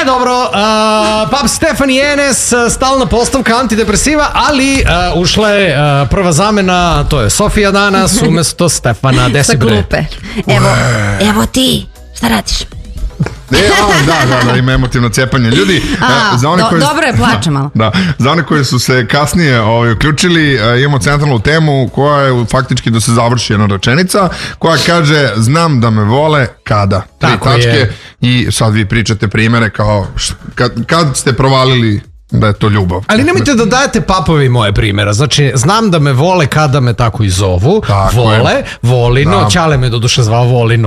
dobro, Pap Stefani Enes, stalna postavka antidepresiva, ali ušla je prva zamena, to je Sofija danas, umesto Stefana. Sa klupe. Evo ti, šta radiš? Da, ima emotivno cepanje. Ljudi, dobro je, plače malo. Da, za one koji su se kasnije uključili, imamo centralnu temu koja je faktički da se završi jedna rečenica, koja kaže, znam da me vole kada. Tako 3 tačke je. I sad vi pričate primere kao kad ste provalili da je to ljubav. Ali nemojte da dajete papovi moje primjera. Znači, znam da me vole kada me tako i zovu. Tako vole, je. Volino. Da. Ćale me doduše zvao Volino.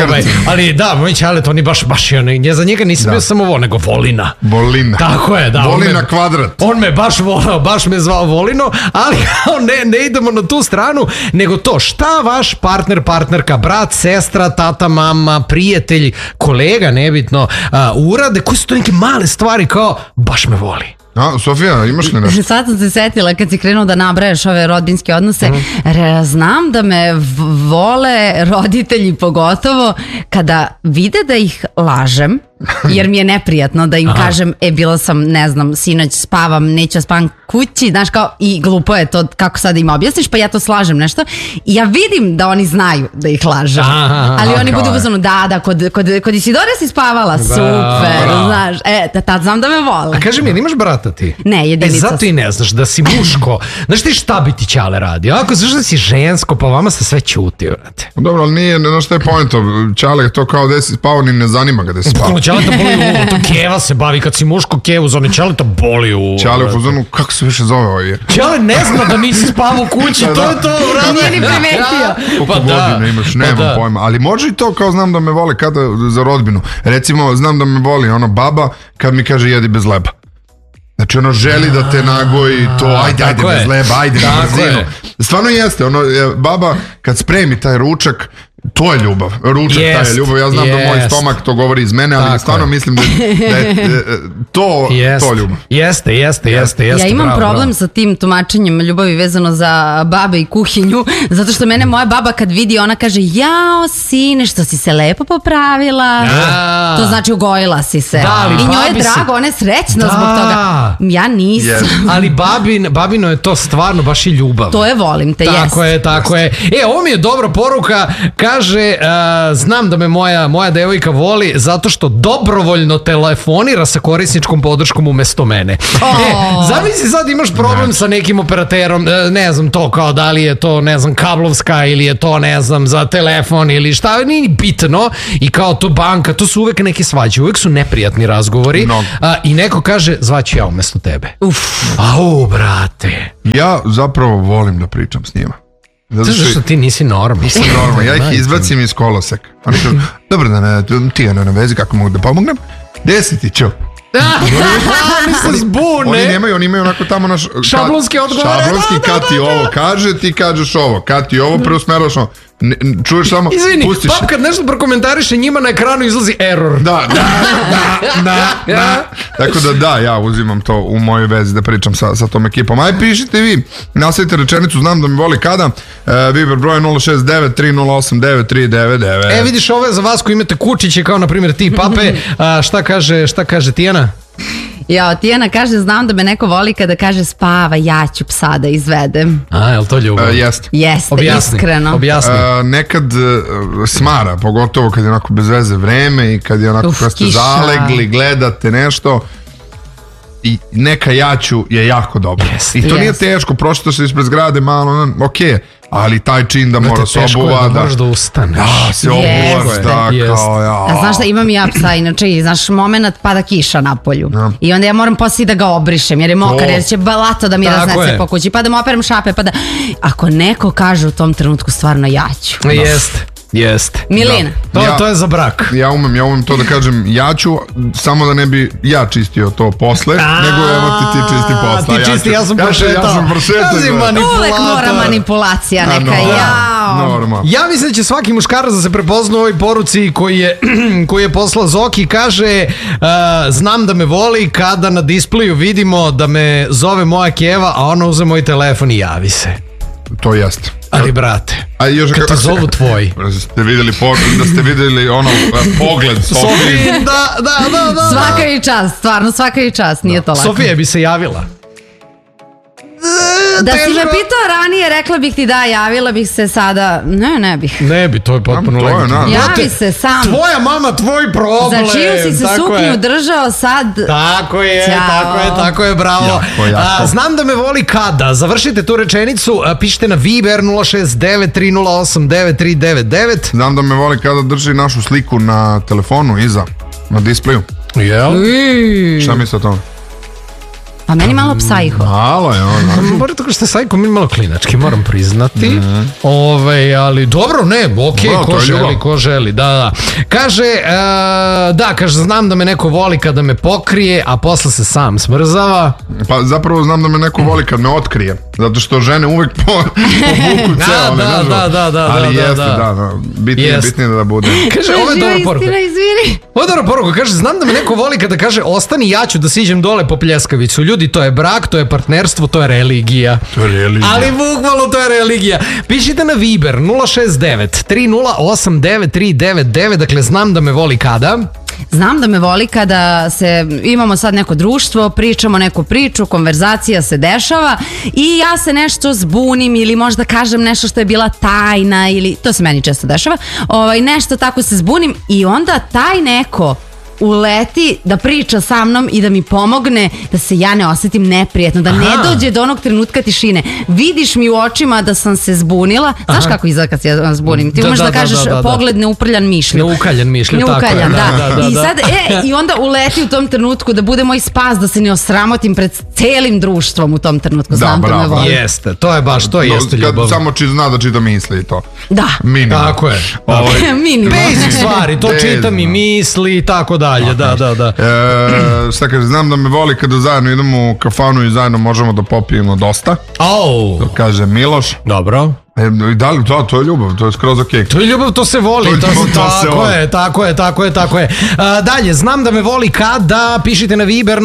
Ali da, moj Ćale, to oni baš ja za njega nisam bio samo Vol, nego Volina. Volina. Tako je, da. Volina kvadrat. On me baš volao, baš me zvao Volino, ali ne idemo na tu stranu, nego to šta vaš partner, partnerka, brat, sestra, tata, mama, prijatelj, kolega, nebitno, urade, koji su to neke male stvari kao baš me voli. Sofija, imaš li nešto? Sad sam se setila kad si krenuo da nabrajaš ove rodbinske odnose. Znam da me vole roditelji pogotovo kada vide da ih lažem, jer mi je neprijatno da im kažem, bila sam, ne znam, sinoć spavam, neću spavam kući, znaš kao, i glupo je to kako sad im objasniš, pa ja to slažem nešto i ja vidim da oni znaju da ih lažem, ali oni budu uzmano, da, kod Isidore si spavala, super, znaš, tad znam da me vole. A kaži mi, imaš brata ti? Ne, jedinica. Zato i ne znaš da si muško. Znaš ti šta bi ti Ćale radio? Ako znaš da si žensko, pa vama se sve ćuti, vrate. Dobro, ali nije, znaš šta je poento? Ćale je to kao da si spavao, ni ne zanima ga da si spavao. Ćaleta boli uvo, to Keva se bavi, kad si muško Kevu zove, Ćaleta boli uvo. Ćale u fazonu, kako se više zove ovaj je? Ćale ne zna da nisi spavao u kući, to je to, vrate. Nije ni primetio. Koliko godina imaš, nemam pojma. Ali može i to kao znam da me vole kada za rodbinu. Recimo, znam da me voli ono baba kad mi kaže jedi bez leba. Znači ono želi da te nagoji to, ajde bez leba, ajde na brzinu. Stvarno jeste, ono, baba kad spremi taj ručak, to je ljubav, ručak taj je ljubav, ja znam da moj stomak to govori iz mene, ali stvarno mislim da je to ljubav. Jeste. Ja imam problem sa tim tumačenjem ljubavi vezano za babe i kuhinju, zato što mene moja baba kad vidi, ona kaže, jao sine, što si se lepo popravila, to znači ugojila si se, i njoj je drago, ona je srećna zbog toga, ja nisam. Ali babino je to stvarno baš i ljubav. To je volim te, tako je. Ovo mi je dobra poruka, kaže, znam da me moja devojka voli zato što dobrovoljno telefonira sa korisničkom podrškom umesto mene. Zamisli sad imaš problem sa nekim operaterom, ne znam to kao da li je to, ne znam, kablovska ili je to, ne znam, za telefon ili šta, nije bitno, i kao to banka, to su uvek neke svađe, uvek su neprijatni razgovori i neko kaže, zvaću ja umesto tebe. Brate. Ja zapravo volim da pričam s njima. Zašto ti nisi normalan? Nisam normalan, ja ih izbacim iz koloseka. Oni kažu, dobro da ti je na vezi, kako mogu da pomognem? Gde si ti, čo? Oni se zbune. Oni imaju onako tamo naš šablonski odgovore. Šablonski, kad ti ovo kaže, ti kažeš ovo. Kad ti ovo preusmeraš ovo. Čuješ samo, pustiš. Izvini, kad nešto prokomentariše, njima na ekranu izlazi error. Da. Tako da, ja uzimam to u mojoj vezi da pričam sa tom ekipom. Aj, pišite vi, nastavite rečenicu, znam da mi voli kada. Viber broj 069-308-9399. Vidiš, ovo je za vas koji imate kučiće, kao na primjer ti, Pape. Šta kaže Tijana? Tijana kaže, znam da me neko voli kada kaže spava, ja ću psa da izvedem. Je li to ljubav? Jeste. Jeste, iskreno. Objasni. Nekad smara, pogotovo kad je onako bez veze vreme i kad je onako kad ste zalegli, gledate nešto. I neka jaću je jako dobro. I to nije teško, prošlo se ispred zgrade malo, okej. Ali taj čin da mora se obuva, da možeš da ustaneš. Da, se obuvaš, da, kao ja. Znaš da imam ja psa, inače, znaš, moment pada kiša na polju. I onda ja moram poslije da ga obrišem, jer je mokar, jer će balato da mi raznese po kući, pa da mu operem šape, pa da... Ako neko kaže u tom trenutku stvarno ja ću. Jeste. Milina. To je za brak. Ja umem to da kažem, ja ću, samo da ne bi ja čistio to posle, nego evo ti čisti posle. Ti čisti, ja sam prošetao. Uvek mora manipulacija neka, jao. Ja mislim da će svaki muškarac da se prepozna u ovoj poruci koji je poslao Zoki, kaže, znam da me voli kada na displeju vidimo da me zove moja Keva, a ona uze moj telefon i javi se. To jeste. Ali brate, kad te zovu tvoji. Da ste vidjeli ono pogled Sofije. Da. Svaka je čast, stvarno svaka je čast, nije to lako. Sofija bi se javila. Da si me pitao ranije, rekla bih ti da, javila bih se sada. Ne bih. Ne bi, to je potpuno legitimno. Javi se sam. Tvoja mama, tvoj problem. Za čiju si se suknju držao sad. Tako je, bravo. Jako. Znam da me voli kada. Završite tu rečenicu, pišite na Viber 069-308-9399. Znam da me voli kada drži našu sliku na telefonu iza, na displeju. Jel? Šta misle o tome? Pa meni malo psajho. Malo je ono. Moram tako što je sajko mi malo klinački, moram priznati. Ali dobro, ne, okej, ko želi, da. Kaže, znam da me neko voli kada me pokrije, a posle se sam smrzava. Pa zapravo znam da me neko voli kad me otkrije. Zato što žene uvek povuku ceo. Da. Ali jeste, bitnije da bude. Kaže, ovo je dobra poruka. Ovo je dobra poruka, kaže, znam da me neko voli kada kaže, ostani, ja ću da siđem dole po pljeskavicu. Ljudi, to je brak, to je partnerstvo, to je religija. Ali bukvalno to je religija. Pišite na Viber 069-308-9399. Dakle, znam da me voli kada... Znam da me voli kada imamo sad neko društvo, pričamo neku priču, konverzacija se dešava i ja se nešto zbunim ili možda kažem nešto što je bila tajna ili, to se meni često dešava, nešto tako se zbunim i onda taj neko uleti da priča sa mnom i da mi pomogne da se ja ne osjetim neprijatno, da ne dođe do onog trenutka tišine. Vidiš mi u očima da sam se zbunila. Znaš kako izgleda kad se ja zbunim? Ti možeš da kažeš pogled neuprljan mišlju. Neukaljan mišlju, tako je. I sad, i onda uleti u tom trenutku da bude moj spas, da se ne osramotim pred celim društvom u tom trenutku. Znam da me voli. Jeste, to je baš, to jeste ljubav. Samo zna da čita misli i to. Da. Minimum. Tako je. Basic stvari, to čitam i misli i tako dalje. Da. Šta kaže, znam da me voli kada zajedno idemo u kafanu i zajedno možemo da popijemo dosta. To kaže Miloš. Dobro. Da li to je ljubav, to je skroz okej. To je ljubav, to se voli. Tako je. Dalje, znam da me voli kada, pišite na Viber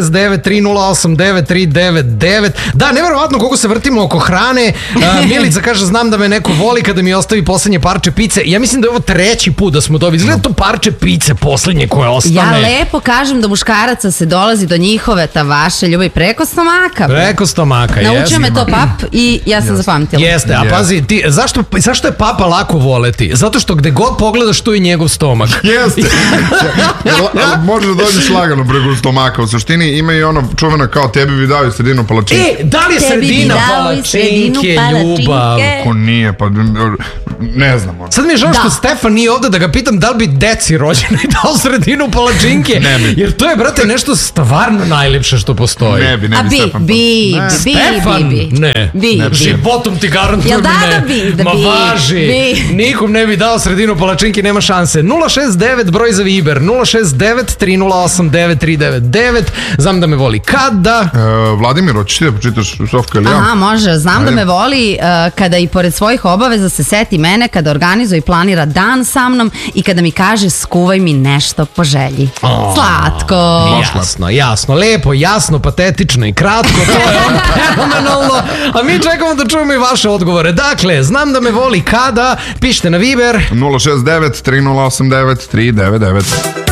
069-308-9399. Da, nevjerovatno koliko se vrtimo oko hrane. Milica kaže, znam da me neko voli kada mi ostavi poslednje parče pice. Ja mislim da je ovo treći put da smo to vidjeli. Izgleda to parče pice poslednje koje ostane. Ja lepo kažem da muškaraca se dolazi do njihove, ta vaša ljubav preko stomaka. Preko stomaka, jeste. Naučio me to pap i ja sam zapamtila. Jeste, a pazi, zašto je papa lako voleti? Zato što gde god pogledaš tu je njegov stomak. Jeste. Može da dođeš lagano preko stomaka. U suštini ima i ono čuveno kao tebi bi dao sredinu palačinke. Da li je sredina palačinke ljubav? Ko nije, pa ne znam. Sad mi je žao što Stefan nije ovde da ga pitam da li bi deci rođenoj dao sredinu palačinke. Jer to je, brate, nešto stvarno najlepše što postoji. Ne bi Stefan. Stefan? Ne. Životom ti garantujem ne. Ma važi. Nikom ne bi dao sredinu palačinke, nema šanse. 069 broj za Viber 069-308-9399. Znam da me voli kada. Vladimir, hoćeš ti da počitaš Sofka ili ja? Aha, može. Znam da me voli kada i pored svojih obaveza se seti mene, kada organizuje i planira dan sa mnom i kada mi kaže skuvaj mi nešto po želji. Slatko. Jasno, lepo, jasno, patetično i kratko. To je ono fenomenalno. A mi čekamo da čujemo i vaše odgovore. Dakle, znam da me voli kada, pišite na Viber 069 3089 399.